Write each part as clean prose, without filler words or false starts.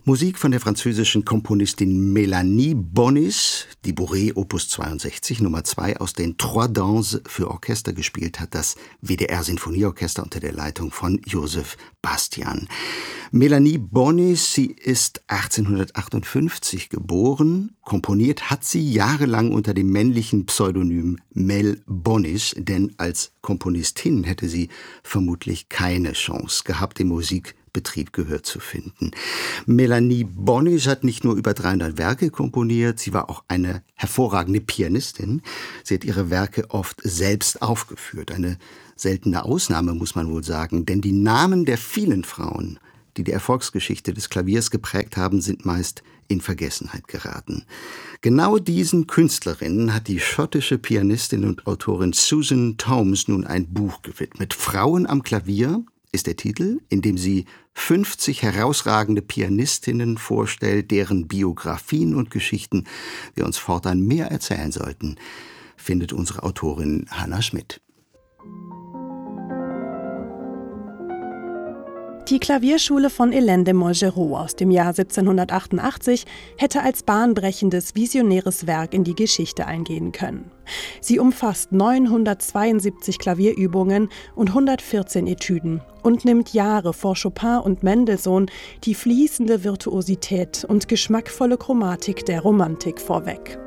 Musik von der französischen Komponistin Mélanie Bonis, die Bourré Opus 62 Nummer 2 aus den Trois Danses für Orchester gespielt hat, das WDR-Sinfonieorchester unter der Leitung von Joseph Bastian. Mélanie Bonis, sie ist 1858 geboren. Komponiert hat sie jahrelang unter dem männlichen Pseudonym Mel Bonis, denn als Komponistin hätte sie vermutlich keine Chance gehabt, im Musikbetrieb Gehör zu finden. Mélanie Bonis hat nicht nur über 300 Werke komponiert, sie war auch eine hervorragende Pianistin. Sie hat ihre Werke oft selbst aufgeführt. Eine seltene Ausnahme, muss man wohl sagen, denn die Namen der vielen Frauen, die die Erfolgsgeschichte des Klaviers geprägt haben, sind meist in Vergessenheit geraten. Genau diesen Künstlerinnen hat die schottische Pianistin und Autorin Susan Tomes nun ein Buch gewidmet. Frauen am Klavier ist der Titel, in dem sie 50 herausragende Pianistinnen vorstellt, deren Biografien und Geschichten wir uns fortan mehr erzählen sollten, findet unsere Autorin Hannah Schmidt. Die Klavierschule von Hélène de Montgeroux aus dem Jahr 1788 hätte als bahnbrechendes, visionäres Werk in die Geschichte eingehen können. Sie umfasst 972 Klavierübungen und 114 Etüden und nimmt Jahre vor Chopin und Mendelssohn die fließende Virtuosität und geschmackvolle Chromatik der Romantik vorweg.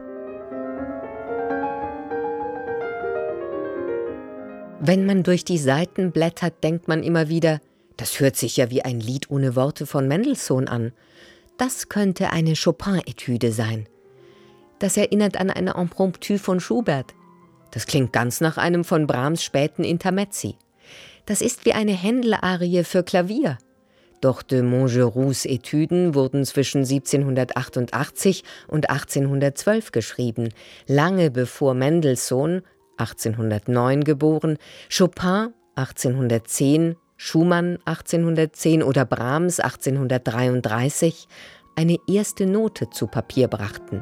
Wenn man durch die Seiten blättert, denkt man immer wieder: Das hört sich ja wie ein Lied ohne Worte von Mendelssohn an. Das könnte eine Chopin-Etüde sein. Das erinnert an eine Impromptu von Schubert. Das klingt ganz nach einem von Brahms späten Intermezzi. Das ist wie eine Händel-Arie für Klavier. Doch de Montgeroux' Etüden wurden zwischen 1788 und 1812 geschrieben, lange bevor Mendelssohn, 1809 geboren, Chopin, 1810, Schumann 1810 oder Brahms 1833 eine erste Note zu Papier brachten.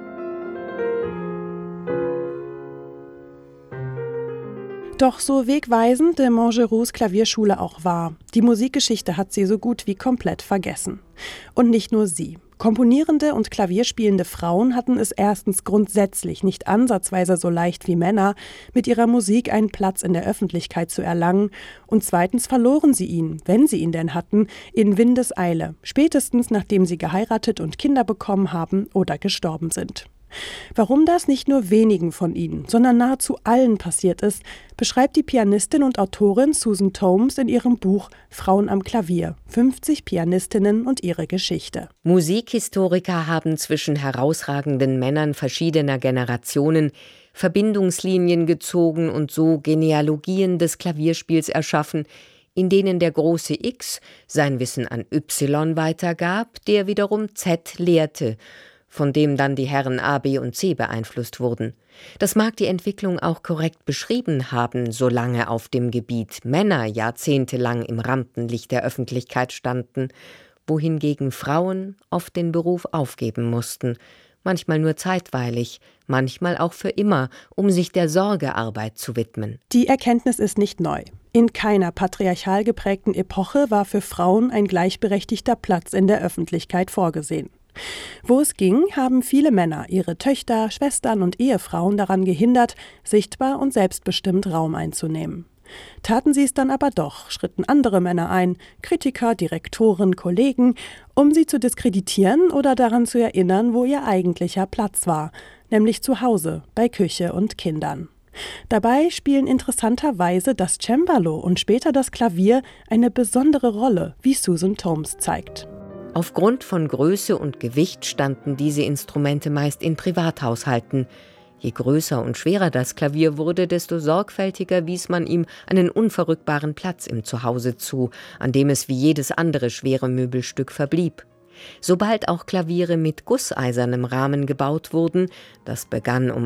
Doch so wegweisend de Montgeroux' Klavierschule auch war, die Musikgeschichte hat sie so gut wie komplett vergessen. Und nicht nur sie. Komponierende und klavierspielende Frauen hatten es erstens grundsätzlich nicht ansatzweise so leicht wie Männer, mit ihrer Musik einen Platz in der Öffentlichkeit zu erlangen, und zweitens verloren sie ihn, wenn sie ihn denn hatten, in Windeseile, spätestens nachdem sie geheiratet und Kinder bekommen haben oder gestorben sind. Warum das nicht nur wenigen von ihnen, sondern nahezu allen passiert ist, beschreibt die Pianistin und Autorin Susan Tomes in ihrem Buch Frauen am Klavier, 50 Pianistinnen und ihre Geschichte. Musikhistoriker haben zwischen herausragenden Männern verschiedener Generationen Verbindungslinien gezogen und so Genealogien des Klavierspiels erschaffen, in denen der große X sein Wissen an Y weitergab, der wiederum Z lehrte, von dem dann die Herren A, B und C beeinflusst wurden. Das mag die Entwicklung auch korrekt beschrieben haben, solange auf dem Gebiet Männer jahrzehntelang im Rampenlicht der Öffentlichkeit standen, wohingegen Frauen oft den Beruf aufgeben mussten, manchmal nur zeitweilig, manchmal auch für immer, um sich der Sorgearbeit zu widmen. Die Erkenntnis ist nicht neu. In keiner patriarchal geprägten Epoche war für Frauen ein gleichberechtigter Platz in der Öffentlichkeit vorgesehen. Wo es ging, haben viele Männer ihre Töchter, Schwestern und Ehefrauen daran gehindert, sichtbar und selbstbestimmt Raum einzunehmen. Taten sie es dann aber doch, schritten andere Männer ein, Kritiker, Direktoren, Kollegen, um sie zu diskreditieren oder daran zu erinnern, wo ihr eigentlicher Platz war, nämlich zu Hause, bei Küche und Kindern. Dabei spielen interessanterweise das Cembalo und später das Klavier eine besondere Rolle, wie Susan Tomes zeigt. Aufgrund von Größe und Gewicht standen diese Instrumente meist in Privathaushalten. Je größer und schwerer das Klavier wurde, desto sorgfältiger wies man ihm einen unverrückbaren Platz im Zuhause zu, an dem es wie jedes andere schwere Möbelstück verblieb. Sobald auch Klaviere mit gusseisernem Rahmen gebaut wurden, das begann um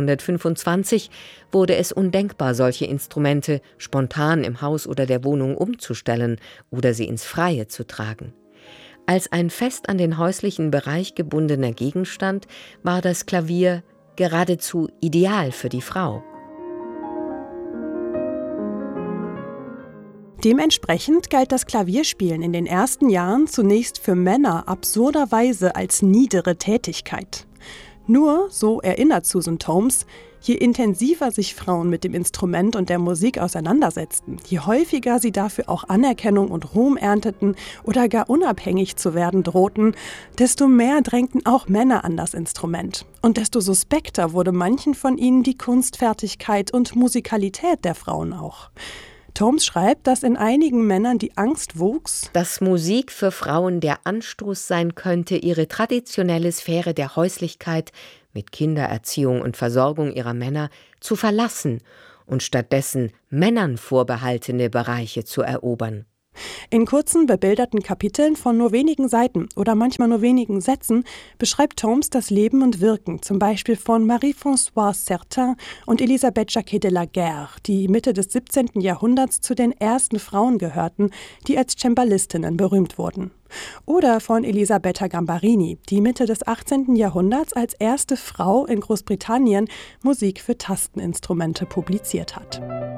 1825, wurde es undenkbar, solche Instrumente spontan im Haus oder der Wohnung umzustellen oder sie ins Freie zu tragen. Als ein fest an den häuslichen Bereich gebundener Gegenstand war das Klavier geradezu ideal für die Frau. Dementsprechend galt das Klavierspielen in den ersten Jahren zunächst für Männer absurderweise als niedere Tätigkeit. Nur, so erinnert Susan Thomes, je intensiver sich Frauen mit dem Instrument und der Musik auseinandersetzten, je häufiger sie dafür auch Anerkennung und Ruhm ernteten oder gar unabhängig zu werden drohten, desto mehr drängten auch Männer an das Instrument. Und desto suspekter wurde manchen von ihnen die Kunstfertigkeit und Musikalität der Frauen auch. Thomes schreibt, dass in einigen Männern die Angst wuchs, dass Musik für Frauen der Anstoß sein könnte, ihre traditionelle Sphäre der Häuslichkeit mit Kindererziehung und Versorgung ihrer Männer zu verlassen und stattdessen Männern vorbehaltene Bereiche zu erobern. In kurzen, bebilderten Kapiteln von nur wenigen Seiten oder manchmal nur wenigen Sätzen beschreibt Thomes das Leben und Wirken, zum Beispiel von Marie-Françoise Certain und Elisabeth Jacquet de la Guerre, die Mitte des 17. Jahrhunderts zu den ersten Frauen gehörten, die als Cembalistinnen berühmt wurden. Oder von Elisabetta Gambarini, die Mitte des 18. Jahrhunderts als erste Frau in Großbritannien Musik für Tasteninstrumente publiziert hat.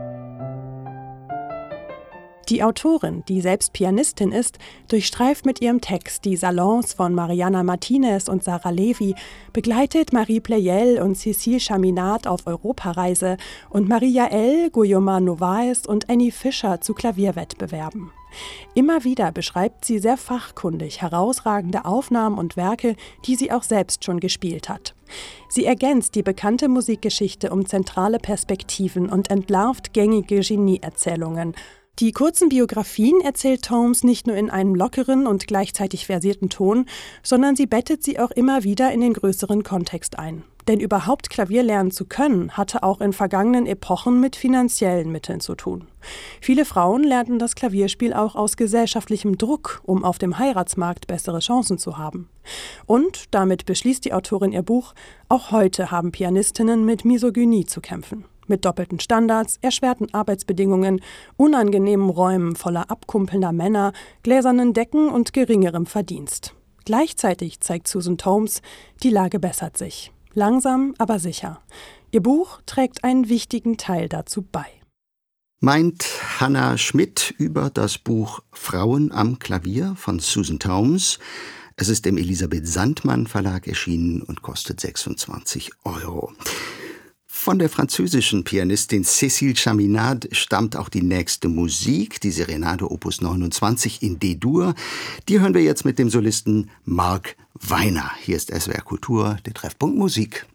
Die Autorin, die selbst Pianistin ist, durchstreift mit ihrem Text die Salons von Mariana Martinez und Sarah Levy, begleitet Marie Pleyel und Cécile Chaminade auf Europareise und Maria L., Guillaume Novaes und Annie Fischer zu Klavierwettbewerben. Immer wieder beschreibt sie sehr fachkundig herausragende Aufnahmen und Werke, die sie auch selbst schon gespielt hat. Sie ergänzt die bekannte Musikgeschichte um zentrale Perspektiven und entlarvt gängige Genieerzählungen. Die kurzen Biografien erzählt Thomes nicht nur in einem lockeren und gleichzeitig versierten Ton, sondern sie bettet sie auch immer wieder in den größeren Kontext ein. Denn überhaupt Klavier lernen zu können, hatte auch in vergangenen Epochen mit finanziellen Mitteln zu tun. Viele Frauen lernten das Klavierspiel auch aus gesellschaftlichem Druck, um auf dem Heiratsmarkt bessere Chancen zu haben. Und, damit beschließt die Autorin ihr Buch, auch heute haben Pianistinnen mit Misogynie zu kämpfen. Mit doppelten Standards, erschwerten Arbeitsbedingungen, unangenehmen Räumen voller abkumpelnder Männer, gläsernen Decken und geringerem Verdienst. Gleichzeitig zeigt Susan Thomes, die Lage bessert sich. Langsam, aber sicher. Ihr Buch trägt einen wichtigen Teil dazu bei. Meint Hannah Schmidt über das Buch Frauen am Klavier von Susan Thomes. Es ist im Elisabeth Sandmann Verlag erschienen und kostet 26 €. Von der französischen Pianistin Cécile Chaminade stammt auch die nächste Musik, die Serenade Opus 29 in D-Dur. Die hören wir jetzt mit dem Solisten Marc Weiner. Hier ist SWR Kultur, der Treffpunkt Musik.